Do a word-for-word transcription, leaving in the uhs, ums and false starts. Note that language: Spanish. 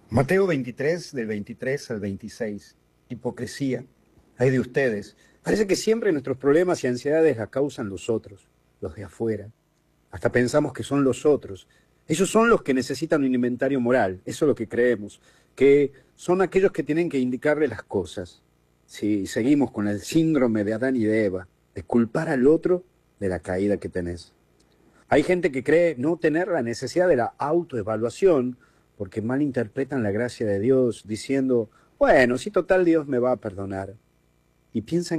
Mateo veintitrés, del veintitrés al veintiséis. Hipocresía. Hay de ustedes. Parece que siempre nuestros problemas y ansiedades las causan los otros, los de afuera. Hasta pensamos que son los otros. Ellos son los que necesitan un inventario moral. Eso es lo que creemos. Que son aquellos que tienen que indicarle las cosas. Si seguimos con el síndrome de Adán y de Eva, de culpar al otro de la caída que tenés. Hay gente que cree no tener la necesidad de la autoevaluación porque malinterpretan la gracia de Dios diciendo, bueno, si total Dios me va a perdonar. Y piensan